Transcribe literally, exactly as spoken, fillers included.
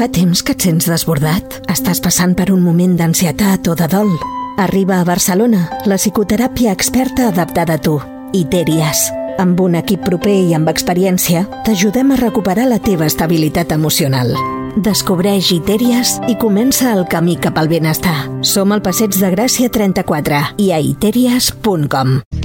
Fa temps que et sents desbordat? Estàs passant per un moment d'ansietat o de dol? Arriba a Barcelona la psicoteràpia experta adaptada a tu, Itèries. Amb un equip proper i amb experiència, t'ajudem a recuperar la teva estabilitat emocional. Descobreix Itèries i comença el camí cap al benestar. Som al Passeig de Gràcia trenta-quatre i a itèries punt com.